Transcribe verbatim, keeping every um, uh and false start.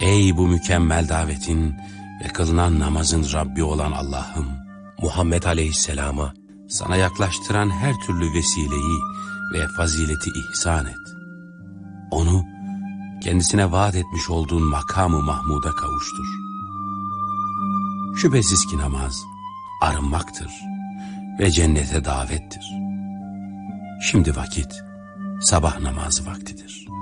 Ey bu mükemmel davetin ve kılınan namazın Rabbi olan Allah'ım, Muhammed Aleyhisselam'a sana yaklaştıran her türlü vesileyi ve fazileti ihsan et. Onu kendisine vaat etmiş olduğun makamı Mahmud'a kavuştur. Şüphesiz ki namaz arınmaktır ve cennete davettir. Şimdi vakit sabah namazı vaktidir.